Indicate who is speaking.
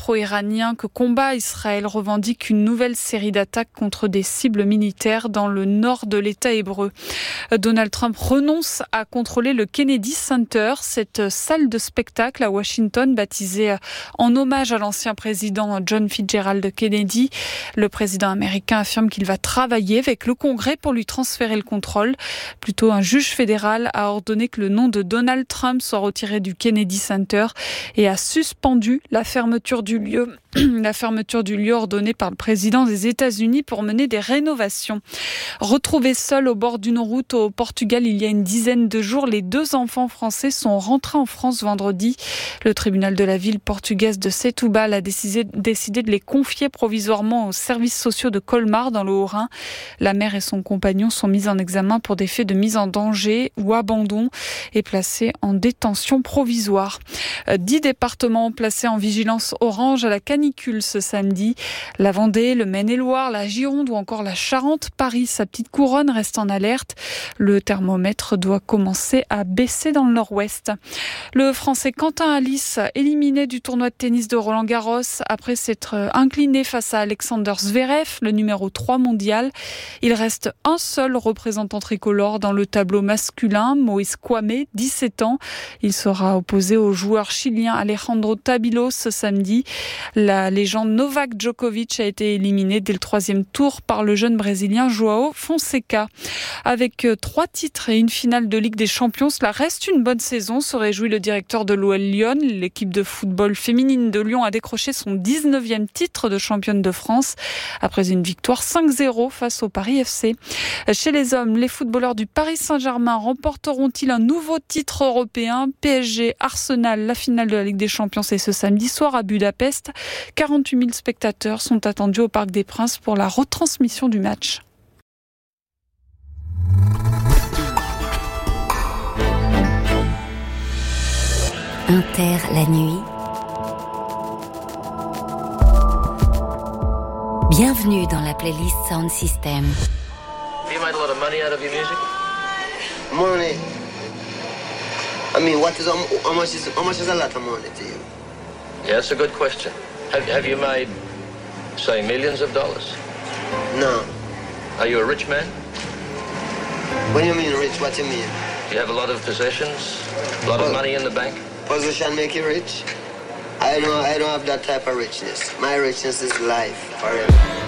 Speaker 1: pro-iranien que combat Israël revendique une nouvelle série d'attaques contre des cibles militaires dans le nord de l'État hébreu. Donald Trump renonce à contrôler le Kennedy Center, cette salle de spectacle à Washington baptisée en hommage à l'ancien président John Fitzgerald Kennedy. Le président américain affirme qu'il va travailler avec le Congrès pour lui transférer le contrôle. Plutôt, un juge fédéral a ordonné que le nom de Donald Trump soit retiré du Kennedy Center et a suspendu la fermeture du lieu. La fermeture du lieu ordonnée par le président des États-Unis pour mener des rénovations. Retrouvés seuls au bord d'une route au Portugal il y a une dizaine de jours, les 2 enfants français sont rentrés en France vendredi. Le tribunal de la ville portugaise de Setúbal a décidé de les confier provisoirement aux services sociaux de Colmar dans le Haut-Rhin. La mère et son compagnon sont mis en examen pour des faits de mise en danger ou abandon et placés en détention provisoire. 10 départements placés en vigilance orange à la canicule ce samedi. La Vendée, le Maine-et-Loire, la Gironde ou encore la Charente. Paris, sa petite couronne, reste en alerte. Le thermomètre doit commencer à baisser dans le nord-ouest. Le Français Quentin Halys, éliminé du tournoi de tennis de Roland-Garros après s'être incliné face à Alexander Zverev, le numéro 3 mondial. Il reste un seul représentant tricolore dans le tableau masculin, Moïse Kouamé, 17 ans. Il sera opposé au joueur chilien Alejandro Tabilo ce samedi. La légende Novak Djokovic a été éliminé dès le 3e tour par le jeune brésilien João Fonseca. Avec 3 titres et une finale de Ligue des Champions, cela reste une bonne saison, se réjouit le directeur de l'OL Lyon. L'équipe de football féminine de Lyon a décroché son 19e titre de championne de France après une victoire 5-0 face au Paris FC. Chez les hommes, les footballeurs du Paris Saint-Germain remporteront-ils un nouveau titre européen? PSG, Arsenal, la finale de la Ligue des Champions, c'est ce samedi soir à Budapest. 48 000 spectateurs sont attendus au Parc des Princes pour la retransmission du match.
Speaker 2: Inter la nuit. Bienvenue dans la playlist Sound System.
Speaker 3: You made a lot of money out of your music?
Speaker 4: Money. I mean, how much is a lot of money to you?
Speaker 3: Yeah, that's a good question. Have you made, say, millions of dollars?
Speaker 4: No.
Speaker 3: Are you a rich man?
Speaker 4: When you mean rich, what you mean?
Speaker 3: Do you have a lot of possessions? A lot of money in the bank?
Speaker 4: Position make you rich? I don't have that type of richness. My richness is life forever.